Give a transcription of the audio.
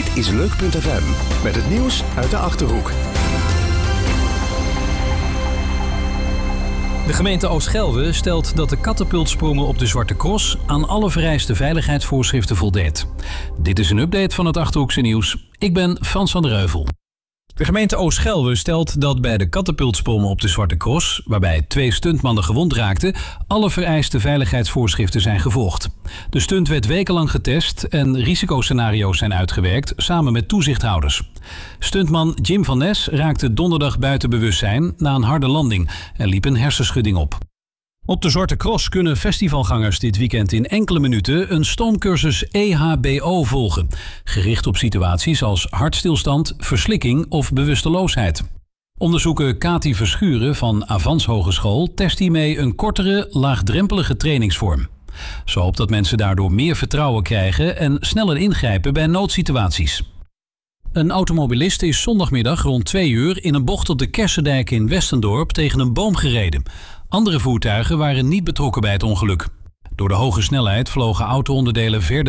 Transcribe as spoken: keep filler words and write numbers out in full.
Dit is Leuk punt F M met het nieuws uit de Achterhoek. De gemeente Oost-Gelre stelt dat de katapultsprongen op de Zwarte Cross aan alle vereiste veiligheidsvoorschriften voldeed. Dit is een update van het Achterhoekse nieuws. Ik ben Frans van der Heuvel. De gemeente Oost-Gelre stelt dat bij de katapultsprongen op de Zwarte Cross, waarbij twee stuntmannen gewond raakten, alle vereiste veiligheidsvoorschriften zijn gevolgd. De stunt werd wekenlang getest en risicoscenario's zijn uitgewerkt samen met toezichthouders. Stuntman Jim van Nes raakte donderdag buiten bewustzijn na een harde landing en liep een hersenschudding op. Op de Zwarte Cross kunnen festivalgangers dit weekend in enkele minuten een stoomcursus E H B O volgen, gericht op situaties als hartstilstand, verslikking of bewusteloosheid. Onderzoeker Kati Verschuren van Avans Hogeschool test hiermee een kortere, laagdrempelige trainingsvorm. Zo hoopt dat mensen daardoor meer vertrouwen krijgen en sneller ingrijpen bij noodsituaties. Een automobilist is zondagmiddag rond twee uur in een bocht op de Kersendijk in Westendorp tegen een boom gereden. Andere voertuigen waren niet betrokken bij het ongeluk. Door de hoge snelheid vlogen auto-onderdelen verder